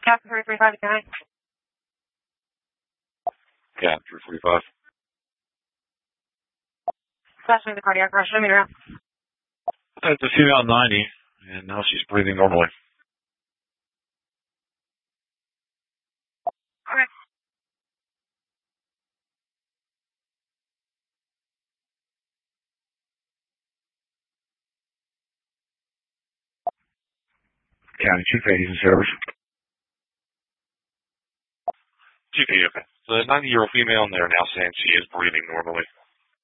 Captain 335 County. Captain 345. Especially the cardiac pressure meter. That's a female 90, and now she's breathing normally. Okay. County Chief 80's in service. Chief 80, okay. So the 90-year-old female, and they're now saying she is breathing normally.